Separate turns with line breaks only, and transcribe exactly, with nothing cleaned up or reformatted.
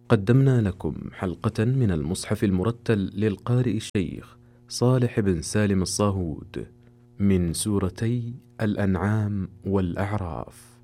قدمنا لكم حلقة من المصحف المرتل للقارئ الشيخ صالح بن سالم الصاهود من سورتي الأنعام والأعراف.